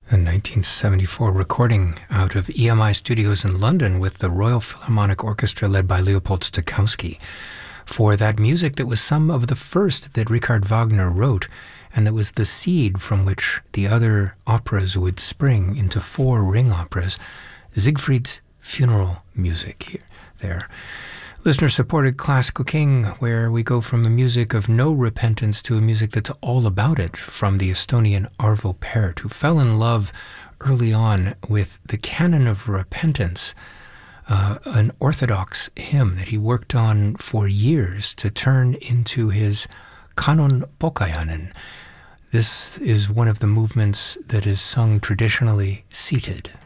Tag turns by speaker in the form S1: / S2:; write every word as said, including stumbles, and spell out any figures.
S1: A nineteen seventy-four recording out of E M I Studios in London with the Royal Philharmonic Orchestra led by Leopold Stokowski for that music that was some of the first that Richard Wagner wrote, and that was the seed from which the other operas would spring into four ring operas. Siegfried's funeral music here, there. Listener-supported Classical King, where we go from a music of no repentance to a music that's all about it, from the Estonian Arvo Pärt, who fell in love early on with the Canon of Repentance, uh, an Orthodox hymn that he worked on for years to turn into his Kanon Pokajanen. This is one of the movements that is sung traditionally seated.